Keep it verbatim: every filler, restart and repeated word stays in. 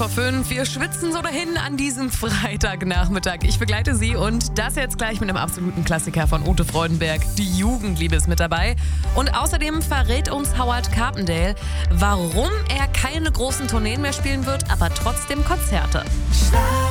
vor fünf. Wir schwitzen so dahin an diesem Freitagnachmittag. Ich begleite Sie und das jetzt gleich mit einem absoluten Klassiker von Ute Freudenberg. Die Jugendliebe ist mit dabei. Und außerdem verrät uns Howard Carpendale, warum er keine großen Tourneen mehr spielen wird, aber trotzdem Konzerte.